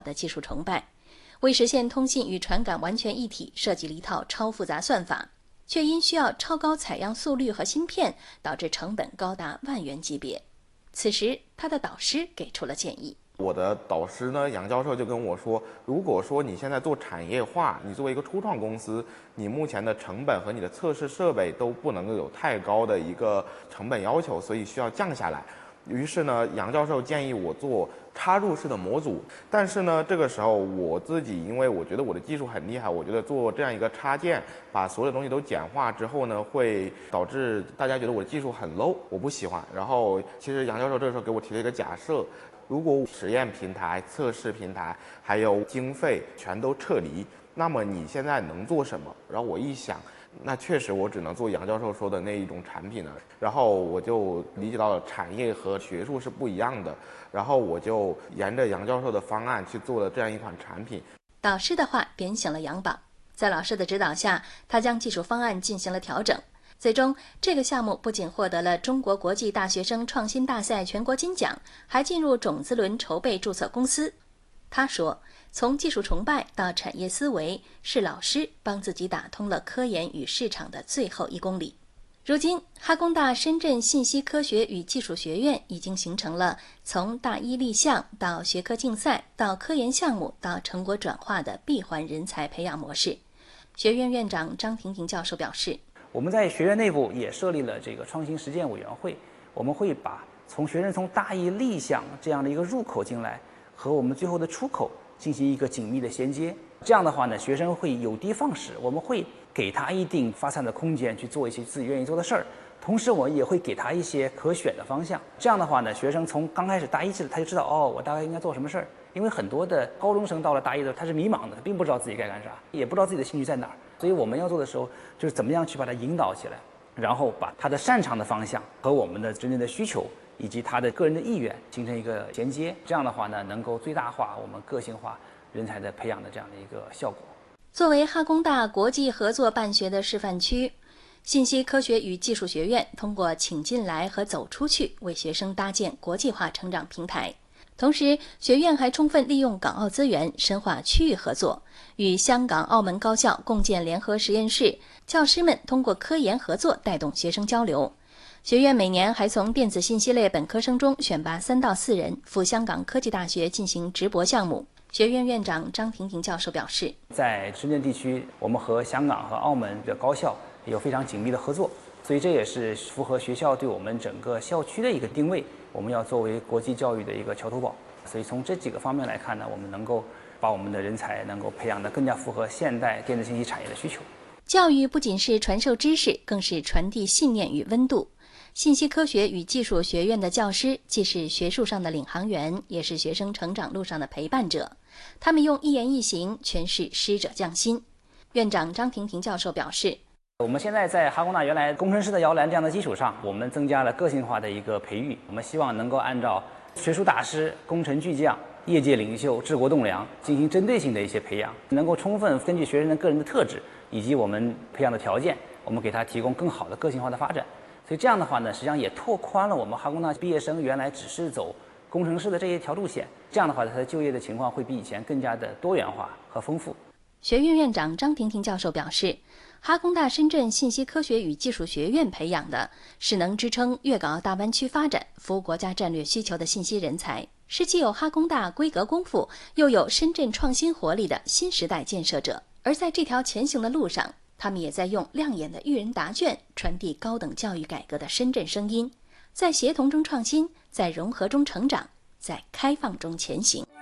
的技术崇拜。为实现通信与传感完全一体，设计了一套超复杂算法，却因需要超高采样速率和芯片，导致成本高达万元级别。此时，他的导师给出了建议。 我的导师呢，杨教授就跟我说，如果说你现在做产业化，你作为一个初创公司，你目前的成本和你的测试设备都不能够有太高的一个成本要求，所以需要降下来。于是呢，杨教授建议我做插入式的模组，但是呢，这个时候我自己因为我觉得我的技术很厉害，我觉得做这样一个插件，把所有东西都简化之后呢，会导致大家觉得我的技术很 low， 我不喜欢。然后其实杨教授这个时候给我提了一个假设，如果实验平台、测试平台还有经费全都撤离，那么你现在能做什么？然后我一想，那确实我只能做杨教授说的那一种产品了。然后我就理解到了产业和学术是不一样的，然后我就沿着杨教授的方案去做了这样一款产品。 导师的话点醒了杨宝，在老师的指导下，他将技术方案进行了调整。最终，这个项目不仅获得了中国国际大学生创新大赛全国金奖，还进入种子轮筹备注册公司。他说，从技术崇拜到产业思维，是老师帮自己打通了科研与市场的最后1公里。如今，哈工大深圳信息科学与技术学院已经形成了从大一立项到学科竞赛到科研项目到成果转化的闭环人才培养模式。学院院长张婷婷教授表示， 我们在学院内部也设立了这个创新实践委员会，我们会把学生从大一立项这样的一个入口进来，和我们最后的出口进行一个紧密的衔接。这样的话呢，学生会有的放矢，我们会给他一定发散的空间去做一些自己愿意做的事儿，同时我也会给他一些可选的方向。这样的话呢，学生从刚开始大一他就知道我大概应该做什么事儿。因为很多的高中生到了大一的时候，他是迷茫的，并不知道自己该干啥，也不知道自己的兴趣在哪儿。所以我们要做的时候，就是怎么样去把他引导起来，然后把他的擅长的方向和我们的真正的需求以及他的个人的意愿形成一个衔接。这样的话呢，能够最大化我们个性化人才的培养的这样的一个效果。 作为哈工大国际合作办学的示范区，信息科学与技术学院通过请进来和走出去，为学生搭建国际化成长平台。同时，学院还充分利用港澳资源，深化区域合作，与香港、澳门高校共建联合实验室，教师们通过科研合作带动学生交流。学院每年还从电子信息类本科生中选拔3到4人赴香港科技大学进行直博项目。学院院长张婷婷教授表示， 在深圳地区，我们和香港和澳门的高校有非常紧密的合作，所以这也是符合学校对我们整个校区的一个定位。我们要作为国际教育的一个桥头堡，所以从这几个方面来看呢，我们能够把我们的人才能够培养得更加符合现代电子信息产业的需求。 教育不仅是传授知识，更是传递信念与温度。信息科学与技术学院的教师既是学术上的领航员，也是学生成长路上的陪伴者。他们用一言一行诠释师者匠心。院长张婷婷教授表示， 我们现在在哈工大原来工程师的摇篮这样的基础上，我们增加了个性化的一个培育。我们希望能够按照学术大师、工程巨匠、业界领袖、治国栋梁进行针对性的一些培养，能够充分根据学生的个人的特质以及我们培养的条件，我们给他提供更好的个性化的发展。所以这样的话呢，实际上也拓宽了我们哈工大毕业生原来只是走工程师的这一条路线。这样的话，他的就业的情况会比以前更加的多元化和丰富。 学院院长张婷婷教授表示，哈工大深圳信息科学与技术学院培养的是能支撑粤港澳大湾区发展、服务国家战略需求的信息人才，是既有哈工大规格功夫，又有深圳创新活力的新时代建设者。而在这条前行的路上，他们也在用亮眼的育人答卷传递高等教育改革的深圳声音，在协同中创新，在融合中成长，在开放中前行。